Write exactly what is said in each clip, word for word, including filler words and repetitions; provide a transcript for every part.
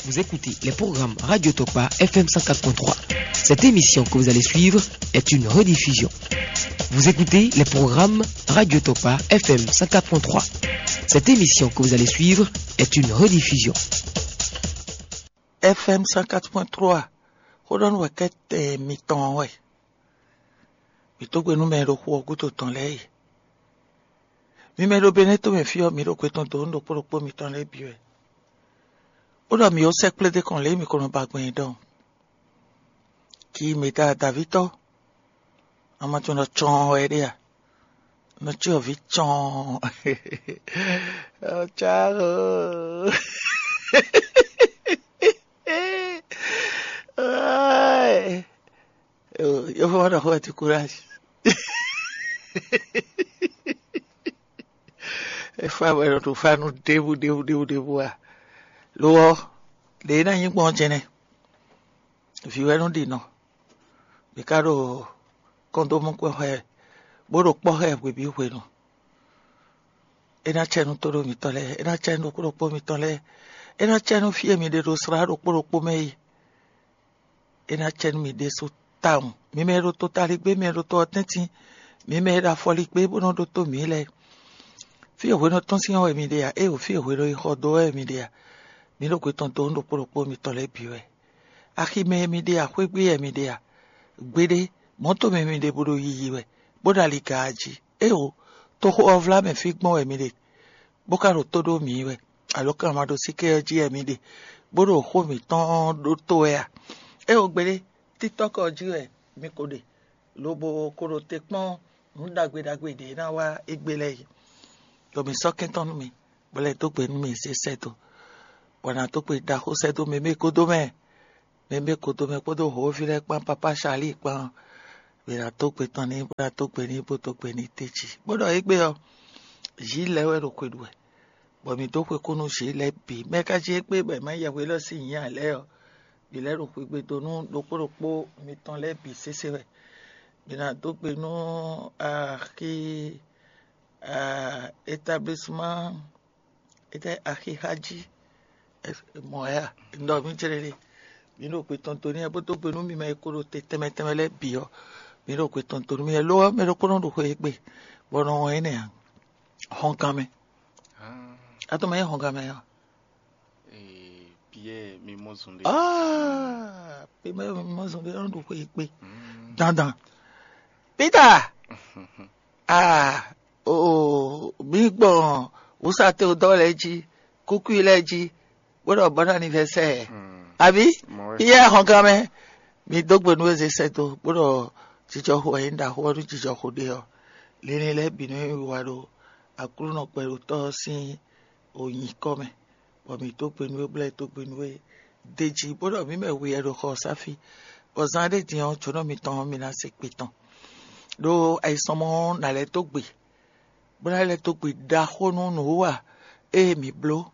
Vous écoutez les programmes Radio Topa F M cent quatre point trois. Cette émission que vous allez suivre est une rediffusion. Vous écoutez les programmes Radio Topa F M cent quatre point trois. Cette émission que vous allez suivre est une rediffusion. F M cent quatre point trois. Hodon waket mi-temps ouais. Mi-to gwe nou men do kwa guto ton lei. Mi men do beneto men fio mi do kwe ton do ndo poro po mi-temps lei biwe. Oda mi o sek ple de kon lei mi kono ba gwen don. Ki mi da Davito. Ama tu no chon we dia. No chio vi chon. Oh ciao. Ai. Eu, eu vou na rua de coragem. Eu falo, eu tô falando, devo, devo, devo, devo. Luo, le na yin gbon jene. Viu era um dino. Me caro, quando mo ko he, boro po he we bi we no. Ena chenu toro mi tole, ena chenu ko po mi tole. Ena chenu fie mi de rosra ro po po mei. Ena chenu mi de so tam. Mi me ro totali gbe mi ro to tenti. Mi me ra foli gbe bo no do to mi le. Fie we no ton si o mi de ya, e o fie we ro ho do e mi de ya. Mi ro ko ton to ndo po po mi tole biwe. Aki me mi de ya, kwe gbe e mi de ya. Gbede moto me mi de bodo yiwe. Boda li gaji. E o to ho ovla me figmo e mi de. Boka ro todo mi we. Aloka amado sike ji e mi de. Bodo ho mi ton do to e. E o gbede TikTok oji e mi ko de. Lobo koro te pon ndagbe dagbe de na wa egbele yi. To mi so kenton mi. Bole to pe mi se seto. Bona to pe da ho seto me me ko do me. Me me ko do me ko do ho vile pan papa Charlie pan. Bira to pe ton ni bra to pe ni bo to pe ni techi. Bodo egbe o. Ji lewe ro kwedu e. Bo mi to pe kunu ji le bi. Me ka ji pe be ma ye we lo si yin ale o. Bi le ro pe gbe to nu do poropo mi ton le bi sese we. Bina to pe nu a ki a établissement était a ki haji moya ndo mi cherele. Bino pe ton toni e bo to pe nu mi ma ekoro te teme teme le bi o. Bino pe ton toni mi lo me ro kono do ko egbe. Bono ene a. Honkame. Ah. Ato me honkame ya. Eh, Pierre Mimozunde. Ah, pe me Mimozunde on do ko egbe. Mm. Dandan. Peter. Ah, oh, mi gbon. O sa te o do leji. Kuku ileji. Bodo bon anniversaire. Mm. Abi? Moi. Iye honkame. Mi dogbe nu eze seto. Bodo jijo ho inda ho ru jijo ho de o. Leni le binu wa do. Akuru no pe to sin oyin kome. Bo mi to pe nu ble to pe nu deji bodo mi me we ero ko safi. Bo zan de ti on chono mi ton mi na se pe ton. Do aisan mo na le to gbe. Bo na le to gbe da ho nu nu wa e mi blo.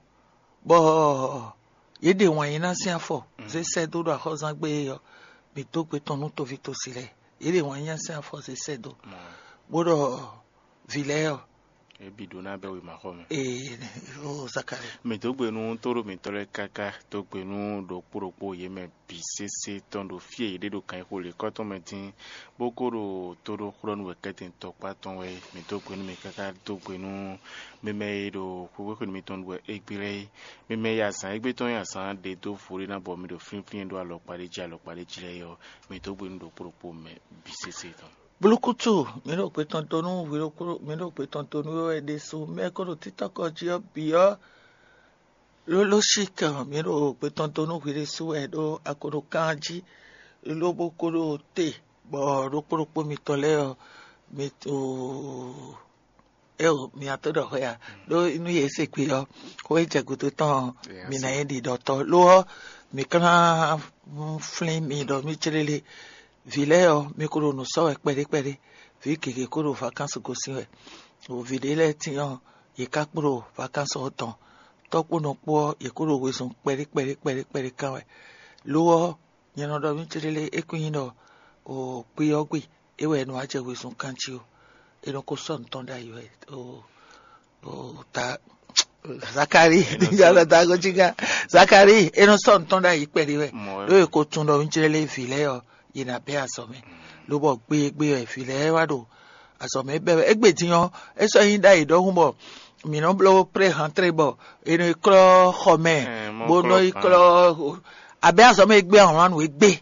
Bo yede won yin na si afo. Se se do do ho zan gbe yo. Mi to pe ton nu to vi to sile. Yede won yin si afo se se do. Bodo vileo E bidona be we ma home. e o zakare. Me to gbe nu toro mi tore kaka to gbe nu do poropo ye me bi sese ton do fie ide do kan ko le ko to metin bokoro toro kron we ketin to pa ton we me to gbe nu me kaka to gbe nu me me do ko we ko mi ton we egbire me me ya san egbe ton ya san de to fori na bo mi do fin fin do alo pare ji alo pare ji le yo me to gbe nu do poropo me bi sese ton. Bulukutu mi ro pe ton tonu wi ro kuro mi ro pe ton tonu e de so me ko ro TikTok oji o bi o lo lo shika mi ro pe ton tonu wi re so e do akoro kanji lo bo ko ro te bo ro poro po mi tole o mi to e o mi atodo ho ya lo inu ye se pe o ko e je gutu ton mi na e di doctor lo mi kana flame mi do mi chelele vileo mi kuro no so e pere pere vi keke kuro vacances go si we o videle ti on ye kakpro vacances o ton topo no po ye kuro we sun pere pere pere pere kan we lo yen no do mi chelele ekuyin no o pe ogbe ewe no aje we sun kanchi o e no ko son ton da yo o o ta Zakari dijala ta ko chiga Zakari eno son tonda iperi we lo ko tun do njele file o ina be asome lo bo gbe gbe e file wa do asome be egbe tiyan e so yin da idohun bo mi no blow pre rentre bo eno iklo khome bo no iklo abe asome egbe awon we gbe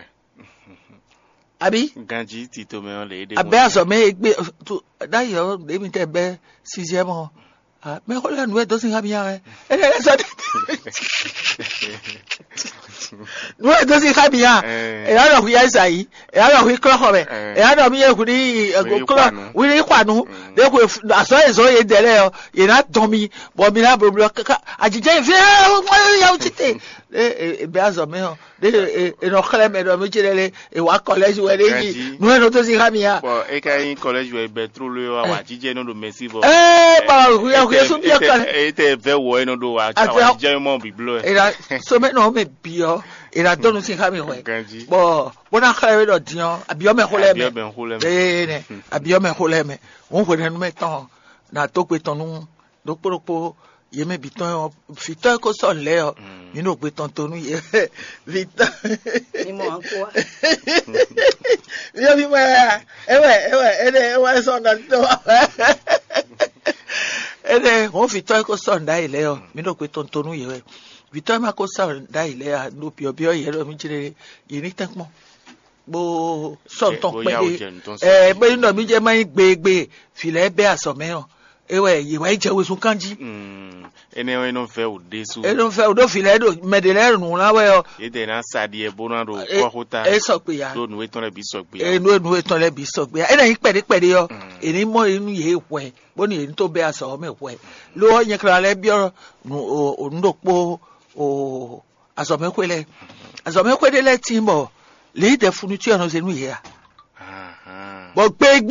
abi ganji ti to me on le de abe asome egbe da yo de mi te be sixième o ah mais voilà nous deux cinq bien elle elle ça nous deux cinq bien et alors oui ça y et alors oui quoi comme et alors mi e kuri quoi oui les quoi nous de ko aso ezo ye dele ye na domi bo mi na bro ajije vient ya utite e be azo me de e no kle me do mi chirele e wa college we de nous nous deux cinq bien bon e ka in college we betrol wa ajije no do merci bo eh ba oui yesu bi kan e te ve wo eno do wa ajije mo bi blo e la so me no me bio e la donu sin kami we bo bona khawe do dion abio me khole me e ne abio me khole me won ko nu me ton na to pe ton nu do poropo ye me biton fitan ko so le o mi no pe ton tonu ye vitan ni mo anko yo bi ma e we e we e de e wa so na to ene on fitan ko so nda ile o mi no pe ton tonu ye we vitan ma ko so nda ile a no pio pio ye lo mi jire ye ni tan mo bo so ton pe eh bo no mi je ma gbe gbe file be asome o ewe ye wa je we sun kanji mm ene we no fe o de su e no fe o do file do medele run la we o e de na sadi e bona do ko hota e so pe ya do nu we ton le bi so pe ya e nu nu we ton le bi so pe ya e na yin pede pede yo e ni mo inu ye we bo ni en to be aso me we lo yin kra le bi o o ndo po o aso me kwele aso me kwele le timbo le de funu ti ono se nu ye ya aha bo gbe